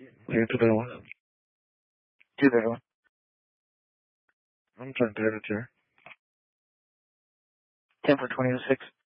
Yeah, two better one. Two better one. I'm trying to do it here. 10 for 20 to 6.